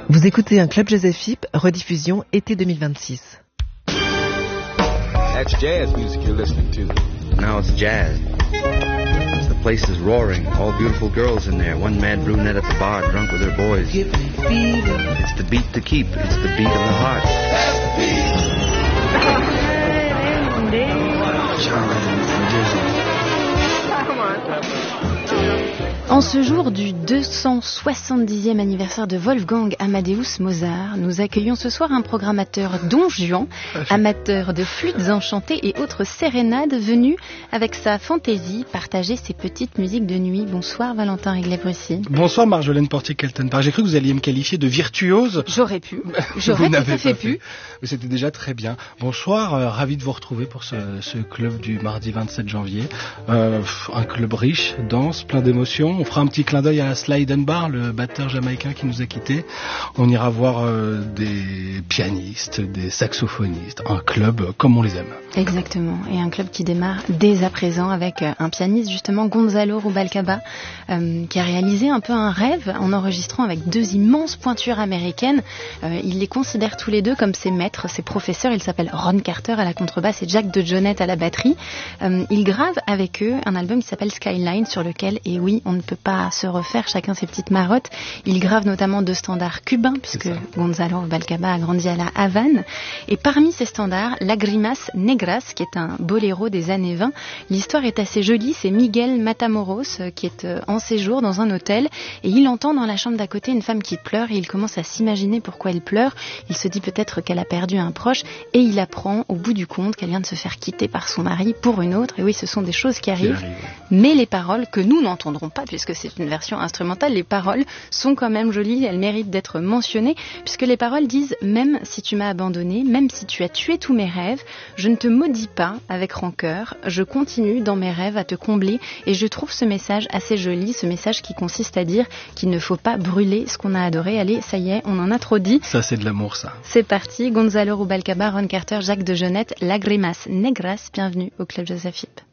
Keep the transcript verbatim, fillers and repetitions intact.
Vous écoutez un Club Joseph Hip, rediffusion été deux mille vingt-six. That's jazz music you're listening to. Now it's jazz. The place is roaring. All beautiful girls in there. One mad brunette at the bar, drunk with her boys. It's the beat to keep. It's the beat of the heart. En ce jour du deux cent soixante-dixième anniversaire de Wolfgang Amadeus Mozart, nous accueillons ce soir un programmateur Don Juan, amateur de flûtes enchantées et autres sérénades, venu avec sa fantaisie partager ses petites musiques de nuit. Bonsoir Valentin Riglet-Brussy. Bonsoir Marjolaine Portier-Keltenbach. J'ai cru que vous alliez me qualifier de virtuose. J'aurais pu. J'aurais tout à fait pu. Fait. Mais c'était déjà très bien. Bonsoir, euh, ravi de vous retrouver pour ce, ce club du mardi vingt-sept janvier. Euh, un club riche, dense, plein d'émotions. On fera un petit clin d'œil à Sly Dunbar, le batteur jamaïcain qui nous a quittés. On ira voir euh, des pianistes, des saxophonistes, un club comme on les aime. Exactement, et un club qui démarre dès à présent avec un pianiste justement, Gonzalo Rubalcaba, euh, qui a réalisé un peu un rêve en enregistrant avec deux immenses pointures américaines. Euh, il les considère tous les deux comme ses maîtres, ses professeurs. Il s'appelle Ron Carter à la contrebasse et Jack DeJohnette à la batterie. Euh, il grave avec eux un album qui s'appelle Skyline, sur lequel, et oui, on ne peut pas se refaire chacun ses petites marottes. Il grave notamment deux standards cubains, puisque Gonzalo Rubalcaba a grandi à la Havane. Et parmi ces standards, Lagrimas Negras, qui est un boléro des années vingt. L'histoire est assez jolie. C'est Miguel Matamoros qui est en séjour dans un hôtel et il entend dans la chambre d'à côté une femme qui pleure et il commence à s'imaginer pourquoi elle pleure. Il se dit peut-être qu'elle a perdu un proche et il apprend au bout du compte qu'elle vient de se faire quitter par son mari pour une autre. Et oui, ce sont des choses qui arrivent. Mais les paroles que nous n'entendrons pas, puisque c'est une version instrumentale, les paroles sont quand même jolies, elles méritent d'être mentionnées, puisque les paroles disent « Même si tu m'as abandonné, même si tu as tué tous mes rêves, je ne te maudis pas avec rancœur, je continue dans mes rêves à te combler ». Et je trouve ce message assez joli, ce message qui consiste à dire qu'il ne faut pas brûler ce qu'on a adoré. Allez, ça y est, on en a trop dit. Ça, c'est de l'amour, ça. C'est parti, Gonzalo Rubalcaba, Ron Carter, Jack DeJohnette, Lagrimas Negras, bienvenue au Club Joseph Hip.